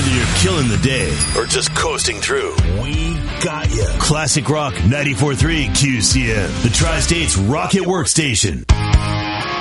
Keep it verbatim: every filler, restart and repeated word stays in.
Whether you're killing the day or just coasting through, we got you. Classic Rock ninety-four point three Q C M, the Tri-State's Rocket Workstation.